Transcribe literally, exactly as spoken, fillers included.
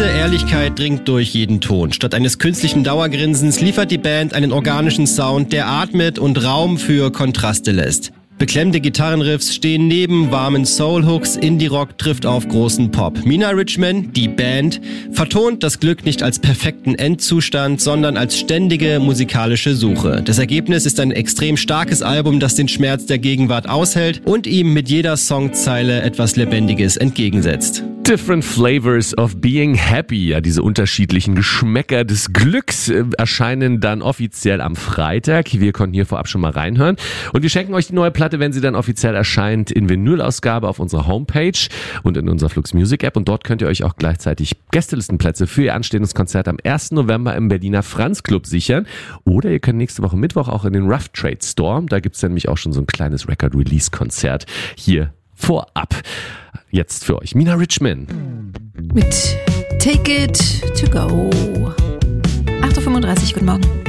Diese Ehrlichkeit dringt durch jeden Ton. Statt eines künstlichen Dauergrinsens liefert die Band einen organischen Sound, der atmet und Raum für Kontraste lässt. Beklemmende Gitarrenriffs stehen neben warmen Soul-Hooks, Indie-Rock trifft auf großen Pop. Mina Richman, die Band, vertont das Glück nicht als perfekten Endzustand, sondern als ständige musikalische Suche. Das Ergebnis ist ein extrem starkes Album, das den Schmerz der Gegenwart aushält und ihm mit jeder Songzeile etwas Lebendiges entgegensetzt. Different Flavors of Being Happy, ja, diese unterschiedlichen Geschmäcker des Glücks äh, erscheinen dann offiziell am Freitag. Wir konnten hier vorab schon mal reinhören und wir schenken euch die neue Platte, wenn sie dann offiziell erscheint, in Vinylausgabe auf unserer Homepage und in unserer Flux Music App und dort könnt ihr euch auch gleichzeitig Gästelistenplätze für ihr anstehendes Konzert am ersten November im Berliner Franz Club sichern oder ihr könnt nächste Woche Mittwoch auch in den Rough Trade Store, da gibt's nämlich auch schon so ein kleines Record-Release-Konzert hier vorab. Jetzt für euch Mina Richman. Mit Take It To Go. acht Uhr fünfunddreißig, guten Morgen.